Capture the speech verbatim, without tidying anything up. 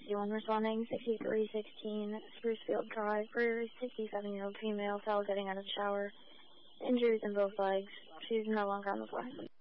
fifty-one responding, sixty-three sixteen Sprucefield Drive for sixty-seven-year-old female fell getting out of the shower. Injuries in both legs. She's no longer on the floor.